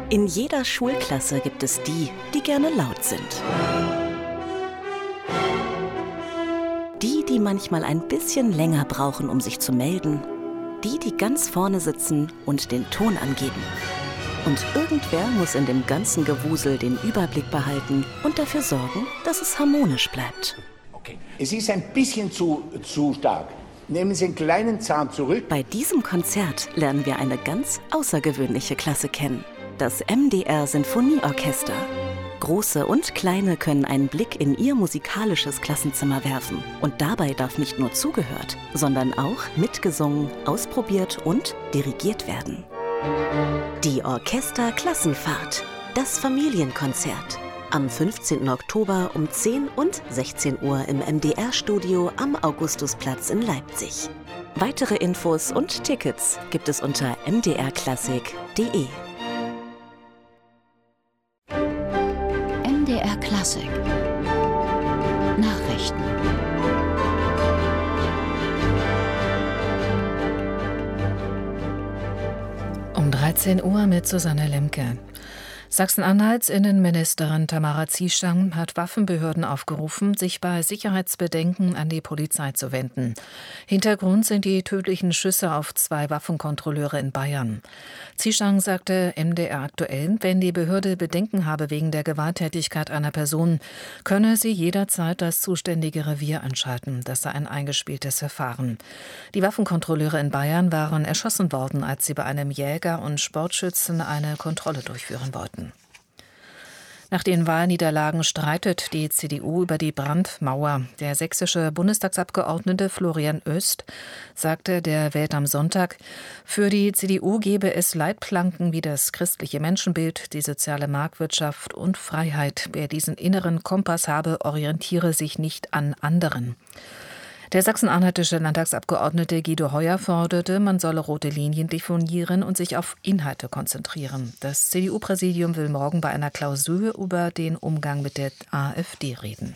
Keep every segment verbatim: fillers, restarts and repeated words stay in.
In jeder Schulklasse gibt es die, die gerne laut sind. Die, die manchmal ein bisschen länger brauchen, um sich zu melden. Die, die ganz vorne sitzen und den Ton angeben. Und irgendwer muss in dem ganzen Gewusel den Überblick behalten und dafür sorgen, dass es harmonisch bleibt. Okay. Es ist ein bisschen zu, zu stark. Nehmen Sie einen kleinen Zahn zurück. Bei diesem Konzert lernen wir eine ganz außergewöhnliche Klasse kennen. Das M D R Sinfonieorchester. Große und Kleine können einen Blick in ihr musikalisches Klassenzimmer werfen. Und dabei darf nicht nur zugehört, sondern auch mitgesungen, ausprobiert und dirigiert werden. Die Orchesterklassenfahrt. Das Familienkonzert. Am fünfzehnten Oktober um zehn und sechzehn Uhr im M D R-Studio am Augustusplatz in Leipzig. Weitere Infos und Tickets gibt es unter m d r klassik punkt d e. M D R Klassik Nachrichten. Um dreizehn Uhr mit Susanne Lemke. Sachsen-Anhalts Innenministerin Tamara Zieschang hat Waffenbehörden aufgerufen, sich bei Sicherheitsbedenken an die Polizei zu wenden. Hintergrund sind die tödlichen Schüsse auf zwei Waffenkontrolleure in Bayern. Zieschang sagte M D R aktuell, wenn die Behörde Bedenken habe wegen der Gewalttätigkeit einer Person, könne sie jederzeit das zuständige Revier einschalten. Das sei ein eingespieltes Verfahren. Die Waffenkontrolleure in Bayern waren erschossen worden, als sie bei einem Jäger und Sportschützen eine Kontrolle durchführen wollten. Nach den Wahlniederlagen streitet die C D U über die Brandmauer. Der sächsische Bundestagsabgeordnete Florian Oest sagte der Welt am Sonntag, für die C D U gebe es Leitplanken wie das christliche Menschenbild, die soziale Marktwirtschaft und Freiheit. Wer diesen inneren Kompass habe, orientiere sich nicht an anderen. Der sachsen-anhaltische Landtagsabgeordnete Guido Heuer forderte, man solle rote Linien definieren und sich auf Inhalte konzentrieren. Das C D U-Präsidium will morgen bei einer Klausur über den Umgang mit der AfD reden.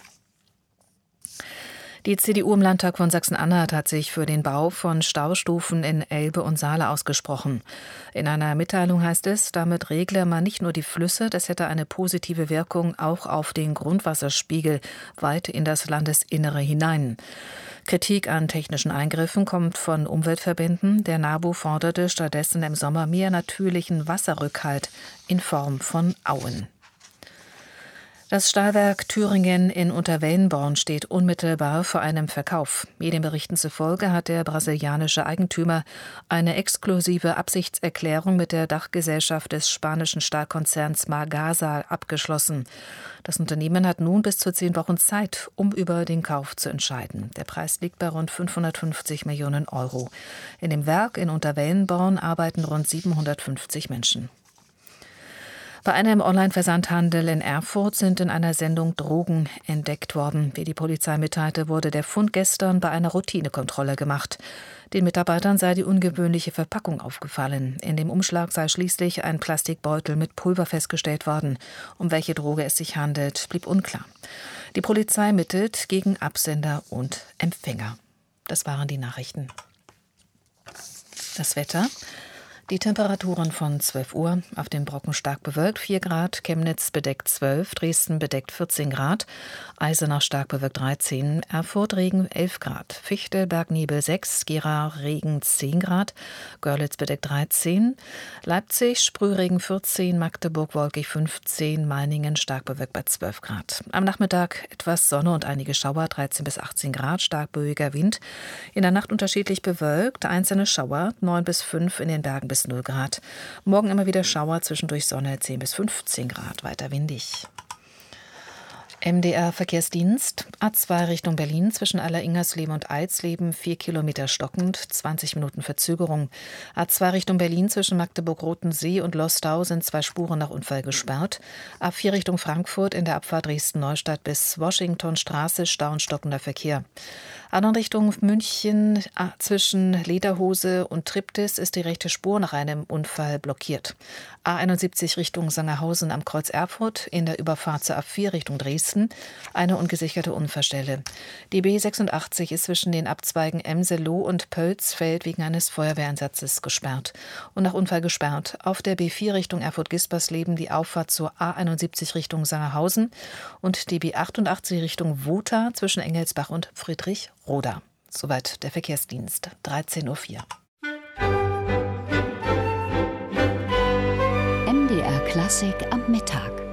Die C D U im Landtag von Sachsen-Anhalt hat sich für den Bau von Staustufen in Elbe und Saale ausgesprochen. In einer Mitteilung heißt es, damit regle man nicht nur die Flüsse, das hätte eine positive Wirkung auch auf den Grundwasserspiegel weit in das Landesinnere hinein. Kritik an technischen Eingriffen kommt von Umweltverbänden. Der NABU forderte stattdessen im Sommer mehr natürlichen Wasserrückhalt in Form von Auen. Das Stahlwerk Thüringen in Unterwellenborn steht unmittelbar vor einem Verkauf. Medienberichten zufolge hat der brasilianische Eigentümer eine exklusive Absichtserklärung mit der Dachgesellschaft des spanischen Stahlkonzerns Magasa abgeschlossen. Das Unternehmen hat nun bis zu zehn Wochen Zeit, um über den Kauf zu entscheiden. Der Preis liegt bei rund fünfhundertfünfzig Millionen Euro. In dem Werk in Unterwellenborn arbeiten rund siebenhundertfünfzig Menschen. Bei einem Online-Versandhandel in Erfurt sind in einer Sendung Drogen entdeckt worden. Wie die Polizei mitteilte, wurde der Fund gestern bei einer Routinekontrolle gemacht. Den Mitarbeitern sei die ungewöhnliche Verpackung aufgefallen. In dem Umschlag sei schließlich ein Plastikbeutel mit Pulver festgestellt worden. Um welche Droge es sich handelt, blieb unklar. Die Polizei ermittelt gegen Absender und Empfänger. Das waren die Nachrichten. Das Wetter. Die Temperaturen von zwölf Uhr, auf dem Brocken stark bewölkt vier Grad, Chemnitz bedeckt zwölf, Dresden bedeckt vierzehn Grad, Eisenach stark bewölkt dreizehn, Erfurt Regen elf Grad, Fichte Bergnebel sechs, Gera Regen zehn Grad, Görlitz bedeckt dreizehn, Leipzig Sprühregen vierzehn, Magdeburg wolkig fünfzehn, Meiningen stark bewölkt bei zwölf Grad. Am Nachmittag etwas Sonne und einige Schauer, dreizehn bis achtzehn Grad, stark böiger Wind. In der Nacht unterschiedlich bewölkt, einzelne Schauer, neun bis fünf in den Bergen bis null Grad. Morgen immer wieder Schauer, zwischendurch Sonne, zehn bis fünfzehn Grad, weiter windig. M D R-Verkehrsdienst, A zwei Richtung Berlin, zwischen Aller-Ingersleben und Eisleben, vier Kilometer stockend, zwanzig Minuten Verzögerung. A zwei Richtung Berlin, zwischen Magdeburg-Rotensee und Lostau sind zwei Spuren nach Unfall gesperrt. A vier Richtung Frankfurt, in der Abfahrt Dresden-Neustadt bis Washingtonstraße, Stau und stockender Verkehr. A Richtung München, zwischen Lederhose und Triptis ist die rechte Spur nach einem Unfall blockiert. A einundsiebzig Richtung Sangerhausen am Kreuz Erfurt, in der Überfahrt zur A vier Richtung Dresden Dresden eine ungesicherte Unfallstelle. Die B sechsundachtzig ist zwischen den Abzweigen Emse-Loh und Pölzfeld wegen eines Feuerwehreinsatzes gesperrt. Und nach Unfall gesperrt. Auf der B vier Richtung Erfurt-Gispersleben die Auffahrt zur A einundsiebzig Richtung Sangerhausen und die B achtundachtzig Richtung Wotha zwischen Engelsbach und Friedrichroda. Soweit der Verkehrsdienst. dreizehn Uhr vier. M D R Klassik am Mittag.